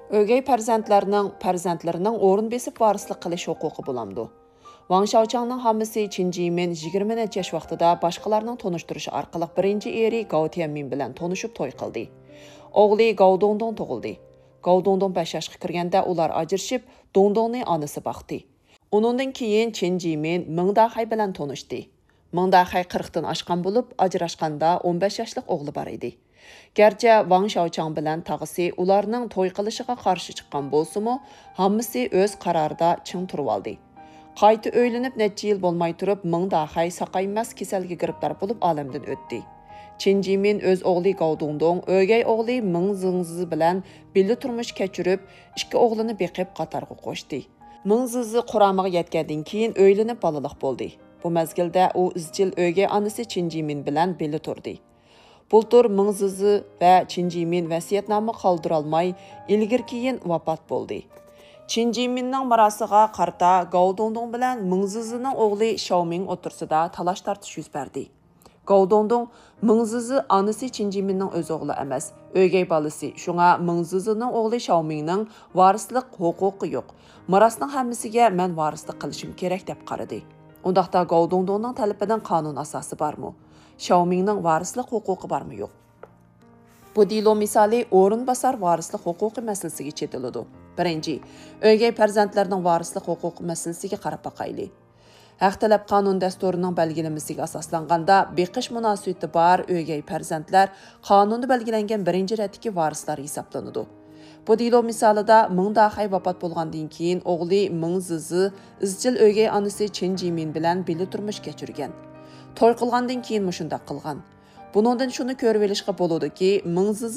Ögey farzandlarining o'rin besib varislik qilish huquqi bo'lamdi. Wang Xiaochangning hammasi Qin Jimin 20 necha yosh vaqtida boshqalarning tonishtirishi orqali birinchi eri Gao Tianmin bilan tanishib to'y qildi. O'g'li Gao Dongdong tug'ildi. Gao Dongdong 5 yoshga kirganda ular ajrashib, Dongdongni onasi boqdi. Uningdan keyin Qin Jimin Meng Dahai bilan tanishdi. Meng Dahai 40 dan oshgan bo'lib, ajrashganda 15 yoshlik o'g'li bor edi. Gerçi Wang Xiaochang bilan tag'isi ularning to'y qilishiga qarshi chiqqan bo'lsa-mu, hammasi o'z qarorida ching turib oldi. Qayta o'ylanib necha yil bo'lmay turib, Meng Dahai saqaymas kasalga giribdor bo'lib olamdan o'tdi. Qin Jimin o'z o'g'li Gao Dongdong, o'gay o'g'li Meng Zingzi bilan birga turmush kechirib, ikki o'g'lini beqib qatorga qo'shdi. Meng Zingzi quramiga yetgandan keyin o'ylanib balaliq bo'ldi. Bu mezgilda u izchil o'gay onasi Qin Jimin bilan birga turdi. Bultur Meng Zingzi va Qin Jimin vasiyatnoma qoldirolmay, ilgir-keyin vafot bo'ldi. Qin Jiminning mirosiga qarta Gao Dongdong bilan Meng Zingzining o'g'li Xiaoming o'tirsida talash-tartish yuz berdi. Gao Dongdong Meng Zingzi onasi Qin Jiminning o'z o'g'li emas, o'gay bolasi. Shunga Meng Zingzining o'g'li Xiaomingning varislik huquqi yo'q. Mirosning hammasiga men varislik qilishim kerak deb qaradi. Undaqda Gao Dongdongning talabidan qonun asosi bormi? Xiaomingning varislik huquqi bormi yo'q? Bu dilo misali o'rin basar varislik huquqi masalasiga chetiladi. Birinchi, o'gay farzandlarning varislik huquqi masalasiga qarab boqaylik. Haq talab qonun dasturining belgilamasiga asoslanganda beqish munosabati bor o'gay farzandlar qonunda belgilangan birinchi ratdagi varislar hisoblanadi. Bu dilo misolida Meng Dahai vafot bo'lgandan keyin o'g'li Meng Zingzi izchil o'gay onasi Qin Jimin bilan birga turmush kechirgan. To'y qilgandan keyin shunday qilgan. Buningdan shuni ko'rib olishga bo'ladi-ki, Meng Zingzi